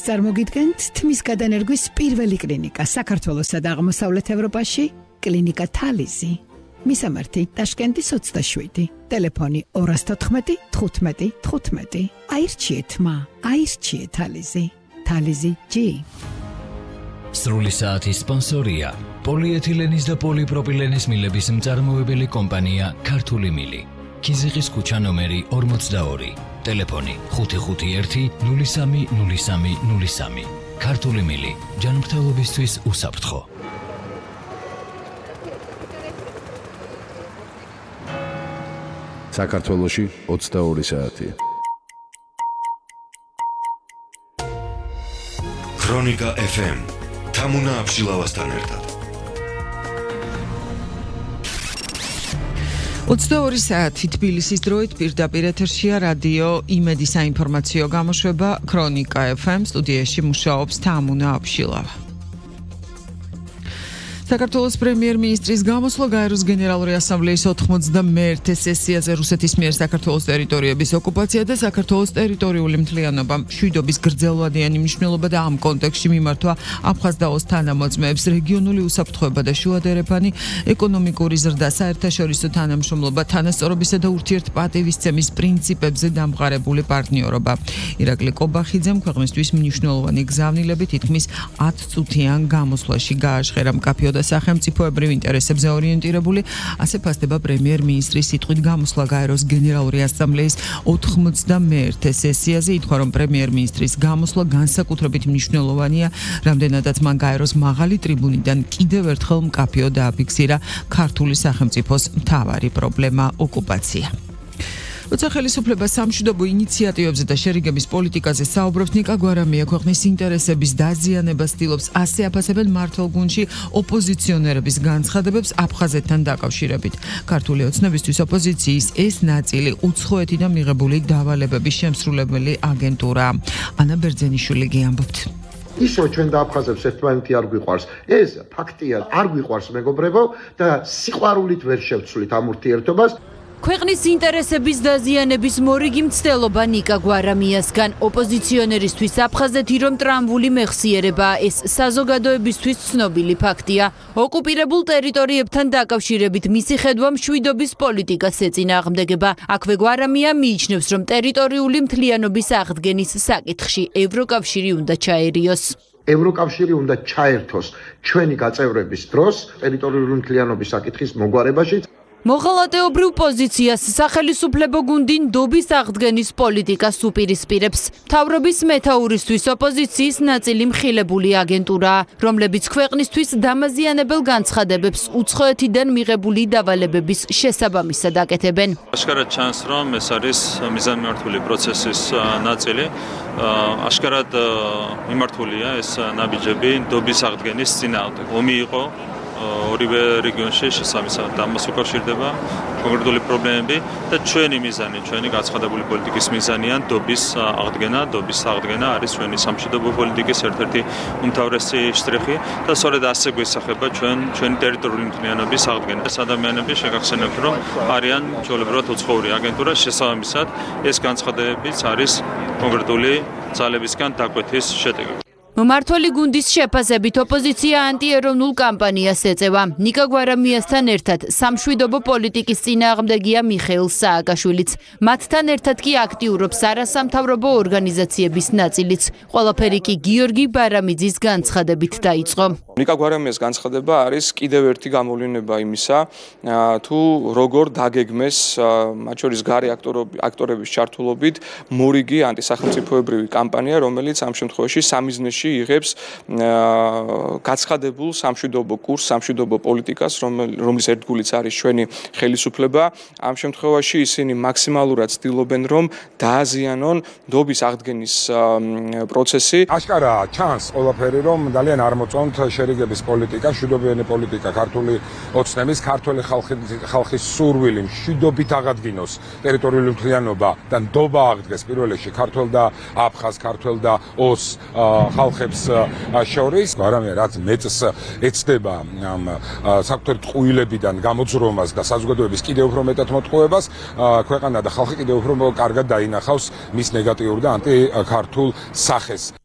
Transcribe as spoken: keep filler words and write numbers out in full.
წარმოგიდგენთ თმის გადანერგვის პირველი კლინიკა საქართველოსა და აღმოსავლეთ ევროპაში, კლინიკა თალიზი. მისამართი ტაშკენტის ოცდაშვიდი, ტელეფონი ორი თოთხმეტი თხუთმეტი თხუთმეტი. აირჩიეთ მა, აირჩიეთ თალიზი. თალიზი ჯი. სრული საათის სპონსორია პოლიეთილენის და პოლიპროპილენის მილების მწარმოებელი კომპანია ქართული მილი. ქიზიყის ქუჩა ნომერი ორმოცდაორი. ტელეფონი ხუთი ხუთი ერთი ნული სამი ნული სამი ნული სამი. ქართული მილი ჯანმრთელობისთვის უსაფრთხო. საქართველოში ოცდაორი საათი. ქრონიკა ეფ ემ თამუნა აბშილავასთან ერთად. ოცდაორი საათი თბილისის დროით პირდაპირ ეთერშია რადიო იმედი საინფორმაციო გამოშვება ქრონიკა ეფ ემ სტუდიაში მუშაობს თამუნა აბშილავა. საქართველოს პრემიერ-მინისტრის გამოსვლა გაეროს გენერალური ასამბლეის ოთხმოცდამეერთე სესიაზე რუსეთის მიერ საქართველოს ტერიტორიების ოკუპაცია და საქართველოს ტერიტორიული მთლიანობა მშვიდობის გრძელვადიანი მნიშვნელობა და ამ კონტექსტში მიმართვა აფხაზ და ოს თანამოძმეებს რეგიონული უსაფრთხოება და შუადერეფანი ეკონომიკური ზრდა საერთაშორისო თანამშრომლობა თანასწორობისა და ურთიერთპატივისცემის პრინციპებზე დამყარებული პარტნიორობა ირაკლი კობახიძემ ქვეყნისთვის მნიშვნელოვანი გზავნილები თითქმის ათ წუთიან გამოსვლაში გააჟღერა მკაფიო და სახელმწიფოებრივ ინტერესებზე ორიენტირებული, ასე ფასდება პრემიერ-მინისტრის სიტყვით გამოსვლა გაეროს გენერალური ასამბლეის ოთხმოცდამეერთე სესიაზე. ითქვა, რომ პრემიერ-მინისტრის გამოსვლა განსაკუთრებით მნიშვნელოვანია, რამდენადაც მან გაეროს მაღალი ტრიბუნიდან კიდევ ერთხელ მკაფიო დააფიქსირა ქართული სახელმწიფოს მთავარი პრობლემა ოკუპაცია. როცა ხელისუფლება სამშვიდობო ინიციატივებზე და შერიგების პოლიტიკაზე საუბრობს, ნიკა გვარამია ქვეყნის ინტერესების დაზიანებას ცდილობს, ასე აფასებენ მმართველ გუნდში ოპოზიციონერების განცხადებებს აფხაზეთთან დაკავშირებით. ქართული ოცნებისთვის ოპოზიციის ეს ნაწილი უცხოეთიდან მიღებული დავალებების შემსრულებელი აგენტურაა. ანა ბერძენიშვილი გიამბობთ. ისო ჩვენ და აფხაზებს ერთმანეთი არ გვიყვარს. ეს ფაქტია, არ გვიყვარს მეგობრებო და სიყვარულით ვერ შევცვლით ამ ურთიერთობას. ქვეყნის ინტერესების დაზიანების მორიგი მცდელობა ნიკა გვარამიასგან ოპოზიციონერისთვის აფხაზეთი რომ ტრამვული მეხსიერებაა, ეს საზოგადოებისთვის ცნობილი ფაქტია. ოკუპირებულ ტერიტორიებთან დაკავშირებით მისი ხედვა მშვიდობის პოლიტიკას ეწინააღმდეგება. აქვე გვარამია მიიჩნევს, რომ ტერიტორიული მთლიანობის აღდგენის საკითხში ევროკავშირი უნდა ჩაერიოს. ევროკავშირი უნდა ჩაერთოს ჩვენი გაწევრების დროს ტერიტორიული მთლიანობის საკითხის მოგვარებაში. მოღალატეობრივ პოზიციას სახელისუფლებო გუნდი ნდობის აღდგენის პოლიტიკას უპირისპირებს. მთავრობის მეთაურისთვის ოპოზიციის ნაწილი მხილებული აგენტურაა, რომლებიც ქვეყნისთვის დამაზიანებელ განცხადებებს უცხოეთიდან მიღებული დავალებების შესაბამისად აკეთებენ. აშკარად ჩანს, რომ ეს არის მიზანმიმართული პროცესის ნაწილი. აშკარად მიმართულია ეს ნაბიჯები ნდობის აღდგენის წინააღმდეგ. ომი იყო ორივე რეგიონში შესაბამისად ამას უკავშირდება კონკრეტული პრობლემები და ჩვენი მიზანი, ჩვენი გაცხადებული პოლიტიკის მიზანია ნდობის აღდგენა. ნდობის აღდგენა არის ჩვენი სამშვიდობო პოლიტიკის ერთ-ერთი უმთავრესი შტრიხი და სწორედ ასე გვესახება ჩვენ ჩვენი ტერიტორიული მთლიანობის აღდგენა. ეს ადამიანები შეგახსენებთ, რომ არიან ჩვეულებრივად უცხოური აგენტურა, შესაბამისად ეს განცხადებებიც არის კონკრეტული ძალებისგან დაკვეთის შედეგი. მმართველი გუნდის შეფასებით ოპოზიცია ანტიეროვნულ კამპანიას ეწევა. ნიკა გვარამიასთან ერთად სამშვიდობო პოლიტიკის წინააღმდეგია მიხეილ სააკაშვილიც. მათთან ერთად კი აქტიურობს არასამთავრობო ორგანიზაციების ნაწილიც. ყველაფერი კი გიორგი ბარამიძის განცხადებით დაიწყო. ნიკა გვარამიას განცხადება არის კიდევ ერთი გამოვლინება იმისა, თუ როგორ დაგეგმეს მათ შორის გარე აქტორების ჩართულობით მორიგი ანტისახელმწიფოებრივი კამპანია, რომელიც ამ შემთხვევაში სამიზნეში იღებს გაცხადებულ სამშვიდობო კურსს, სამშვიდობო პოლიტიკას, რომლის ერთგულიც არის ჩვენი ხელისუფლება. ამ შემთხვევაში ისინი მაქსიმალურად ცდილობენ, რომ დააზიანონ ნდობის აღდგენის პროცესი. აშკარაა ჩანს ყველაფერი, რომ ძალიან არ მოწონთ შერიგების პოლიტიკა, მშვიდობიანი პოლიტიკა, ქართული ოცნების, ქართული ხალხის სურვილი მშვიდობით აღადგინოს ტერიტორიული მთლიანობა და ნდობა აღდგეს პირველ რიგში ქართულ და აფხაზ, ქართულ და ოს ხალხებს შორის. გვარამია რაც მეწს ეცდება ამ საკუთარი ტყუილებიდან გამოძრომას და საზოგადოების კიდევ უფრო მეტად მოტყუებას, ქვეყანა და ხალხი კიდევ უფრო კარგად დაინახავს მის ნეგატიურ და ანტი ქართულ სახეს.